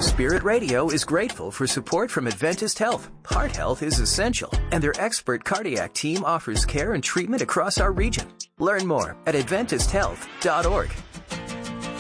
Spirit Radio is grateful for support from Adventist Health. Heart health is essential, and their expert cardiac team offers care and treatment across our region. Learn more at AdventistHealth.org.